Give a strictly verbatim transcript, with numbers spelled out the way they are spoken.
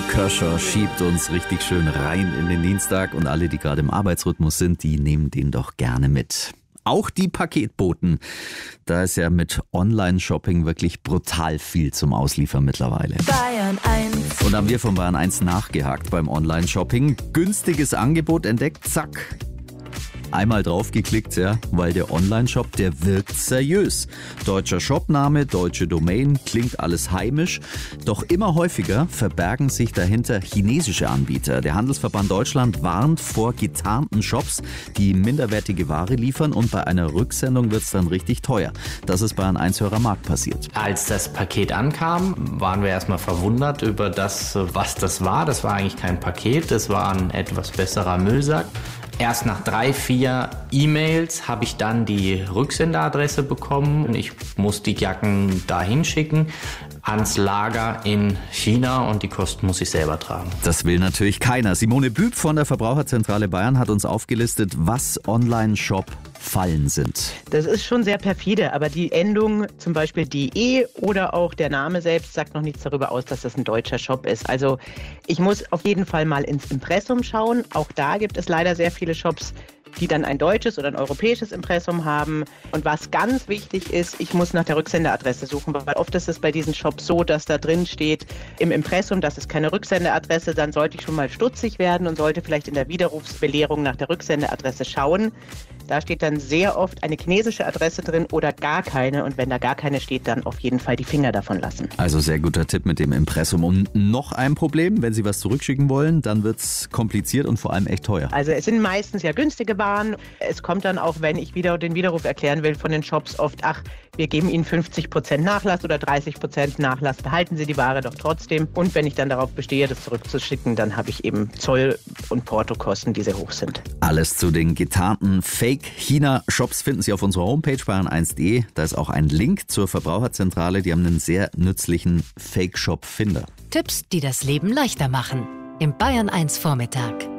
Kershaw schiebt uns richtig schön rein in den Dienstag und alle, die gerade im Arbeitsrhythmus sind, die nehmen den doch gerne mit. Auch die Paketboten. Da ist ja mit Online-Shopping wirklich brutal viel zum Ausliefern mittlerweile. Bayern eins. Und haben wir von Bayern eins nachgehakt beim Online-Shopping. Günstiges Angebot entdeckt, zack. Einmal draufgeklickt, ja, weil der Online-Shop, der wirkt seriös. Deutscher Shopname, deutsche Domain, klingt alles heimisch. Doch immer häufiger verbergen sich dahinter chinesische Anbieter. Der Handelsverband Deutschland warnt vor getarnten Shops, die minderwertige Ware liefern, und bei einer Rücksendung wird es dann richtig teuer. Das ist bei einem Einshörer Markt passiert. Als das Paket ankam, waren wir erstmal verwundert über das, was das war. Das war eigentlich kein Paket, das war ein etwas besserer Müllsack. Erst nach drei, vier E-Mails habe ich dann die Rücksenderadresse bekommen. Ich muss die Jacken dahin schicken, ans Lager in China, und die Kosten muss ich selber tragen. Das will natürlich keiner. Simone Büb von der Verbraucherzentrale Bayern hat uns aufgelistet, was Online-Shop-Fallen sind. Das ist schon sehr perfide, aber die Endung, zum Beispiel .de oder auch der Name selbst, sagt noch nichts darüber aus, dass das ein deutscher Shop ist. Also ich muss auf jeden Fall mal ins Impressum schauen. Auch da gibt es leider sehr viele Shops, die dann ein deutsches oder ein europäisches Impressum haben. Und was ganz wichtig ist, ich muss nach der Rücksenderadresse suchen, weil oft ist es bei diesen Shops so, dass da drin steht im Impressum, das ist keine Rücksendeadresse, dann sollte ich schon mal stutzig werden und sollte vielleicht in der Widerrufsbelehrung nach der Rücksendeadresse schauen. Da steht dann sehr oft eine chinesische Adresse drin oder gar keine. Und wenn da gar keine steht, dann auf jeden Fall die Finger davon lassen. Also sehr guter Tipp mit dem Impressum. Und noch ein Problem, wenn Sie was zurückschicken wollen, dann wird es kompliziert und vor allem echt teuer. Also es sind meistens ja günstige Waren. Es kommt dann auch, wenn ich wieder den Widerruf erklären will, von den Shops oft, ach, wir geben Ihnen fünfzig Prozent Nachlass oder dreißig Prozent Nachlass, behalten Sie die Ware doch trotzdem. Und wenn ich dann darauf bestehe, das zurückzuschicken, dann habe ich eben Zoll- und Portokosten, die sehr hoch sind. Alles zu den getarnten Fake-China-Shops finden Sie auf unserer Homepage bayern eins punkt de. Da ist auch ein Link zur Verbraucherzentrale. Die haben einen sehr nützlichen Fake-Shop-Finder. Tipps, die das Leben leichter machen. Im Bayern eins Vormittag.